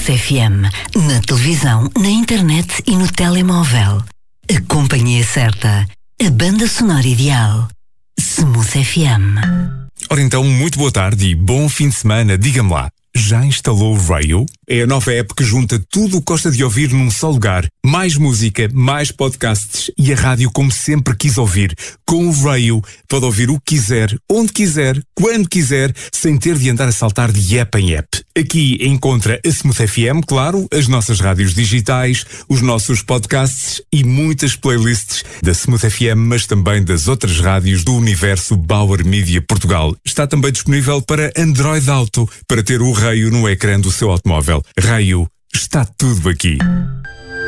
FM, na televisão, na internet e no telemóvel. A companhia certa, a banda sonora ideal. Smooth FM. Ora então, muito boa tarde e bom fim de semana. Diga-me lá, já instalou o Rail? É a nova app que junta tudo o que gosta de ouvir num só lugar. Mais música, mais podcasts e a rádio como sempre quis ouvir. Com o Rail pode ouvir o que quiser, onde quiser, quando quiser, sem ter de andar a saltar de app em app. Aqui encontra a Smooth FM, claro, as nossas rádios digitais, os nossos podcasts e muitas playlists da Smooth FM, mas também das outras rádios do universo Bauer Media Portugal. Está também disponível para Android Auto, para ter o Rail no ecrã do seu automóvel. Rail, está tudo aqui.